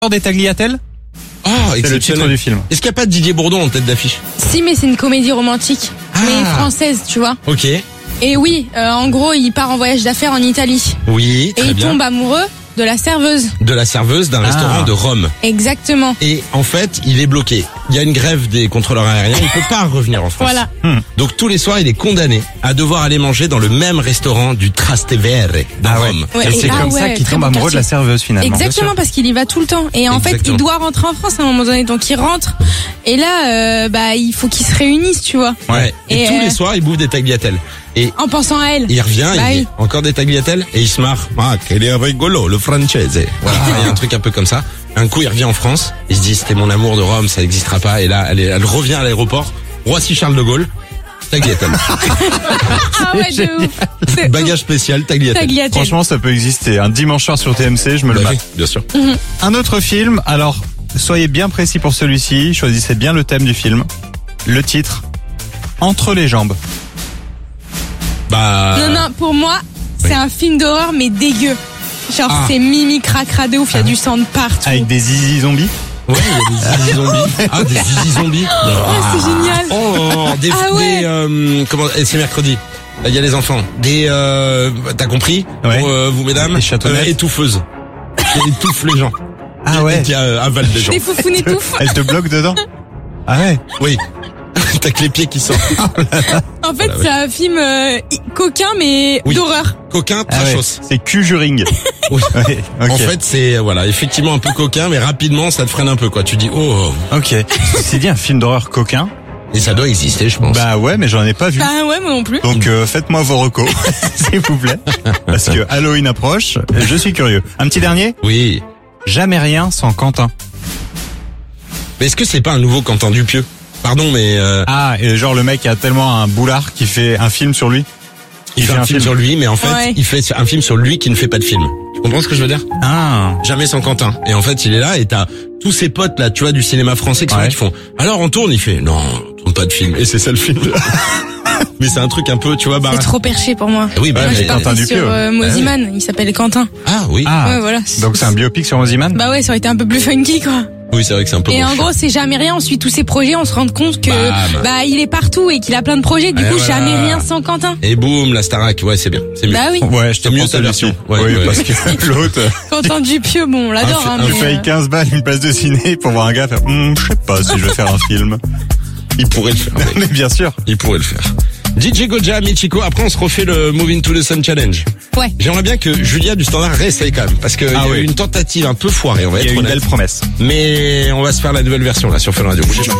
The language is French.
Des tagliatelles. Oh, C'est le titre du film. Est-ce qu'il n'y a pas de Didier Bourdon en tête d'affiche? Si, mais c'est une comédie romantique, mais française, tu vois. Ok. Et oui, en gros, il part en voyage d'affaires en Italie. Oui, Et très il bien. tombe amoureux de la serveuse. De la serveuse d'un restaurant de Rome. Exactement. Et en fait, il est bloqué. Il y a une grève des contrôleurs aériens, il peut pas revenir en France. Voilà. Donc tous les soirs, il est condamné à devoir aller manger dans le même restaurant du Trastevere de Rome. Ouais, Et c'est comme ça qu'il très tombe bon amoureux de la quartier. serveuse finalement. Exactement, parce qu'il y va tout le temps. Et en fait, Exactement. il doit rentrer en France à un moment donné. Donc il rentre. Et là, il faut qu'ils se réunissent, tu vois. Ouais. Et Et, tous les soirs, il bouffe des tagliatelles. Et En pensant à elle. il revient, Bah il dit oui. encore des tagliatelles et il se marre. Ah, quel est rigolo, le francese. Voilà, il y a un truc un peu comme ça. Un coup, il revient en France. Il se dit, c'était mon amour de Rome, ça n'existera pas. Et là, elle revient à l'aéroport. Roissy-Charles de Gaulle. Tagliatelle. Ah ouais, de ouf. C'est Bagage ouf. spécial, tagliatelle. Tagliatelle. Franchement, ça peut exister. Un dimanche soir sur TMC, je me le Bah bats. oui, bien sûr. Un autre film, alors soyez bien précis pour celui-ci, choisissez bien le thème du film. Le titre, Entre les jambes. Bah. Non, pour moi, c'est un film d'horreur, mais dégueu. Genre, c'est mimi cracra de ouf, il y a du sang de partout. Avec des zizi zombies. Ouais, il y a des zizi zombies. Ah, des zizi zombies. C'est génial. Oh, Ah ouais. comment, c'est mercredi. Il y a les enfants. T'as compris? Ouais. Vous mesdames. Des châtonnets. Étouffeuses. Qui étouffent les gens. Ah ouais. Qui avalent les gens. Des foufounes étouffent. Elle te bloque dedans. Ah ouais. Oui. T'as que les pieds qui sortent. En fait, Voilà, c'est un film coquin, mais Oui. d'horreur. Coquin, Ah ouais. trashos. C'est Conjuring. Oui. Ouais, ok. En fait, c'est, voilà, effectivement un peu coquin, mais rapidement, ça te freine un peu, quoi. Tu dis, oh. Ok. C'est dit un film d'horreur coquin. Et ça doit exister, je pense. Bah ouais, mais j'en ai pas vu. Bah ouais, moi non plus. Donc faites-moi vos recos, s'il vous plaît. Parce que Halloween approche, et je suis curieux. Un petit dernier, Oui. Jamais rien sans Quentin. Mais est-ce que c'est pas un nouveau Quentin Dupieux? Pardon, mais, Ah, et genre le mec a tellement un boulard qui fait un film sur lui. il fait un film sur lui, mais en fait, Ouais. il fait un film sur lui qui ne fait pas de film. Tu comprends ce que je veux dire? Ah. Jamais sans Quentin. Et en fait, il est là et t'as tous ses potes là, tu vois, du cinéma français qui sont là, Ouais. qui font, alors on tourne, il fait, non, on tourne pas de film. Et c'est ça le film. Mais c'est un truc un peu, tu vois, C'est trop perché pour moi. Oui, bah, Moi, mais je Quentin partais Dupieux, sur ouais. Moziman, il s'appelle Quentin. Ah oui. Ah. Ouais, voilà. Donc c'est un biopic sur Moziman. Bah ouais, ça aurait été un peu plus funky, quoi. Oui, c'est vrai que c'est un peu Et en moche. gros, c'est jamais rien. On suit tous ses projets, on se rend compte que Bam. il est partout et qu'il a plein de projets. Du Et coup, voilà. jamais rien sans Quentin. Et boum, la Starac, ouais, c'est bien. C'est mieux. Bah oui. Ouais, je te C'est mieux prends ta celui-ci. version. Ouais, oui, ouais. parce que l'autre, Quentin Dupieux, bon, on l'adore, hein, il mais, paye 15 balles une place de ciné pour voir un gars faire, je sais pas si je vais faire un film. Il pourrait le faire. Ouais. Mais bien sûr. Il pourrait le faire. DJ Goja, Michiko, après on se refait le Moving to the Sun Challenge. Ouais. J'aimerais bien que Julia du Standard réessaye quand même, parce qu'il y a oui. eu une tentative un peu foirée, on va Il y être a une honnête. belle promesse. Mais on va se faire la nouvelle version là sur Fun Radio. Bougez pas.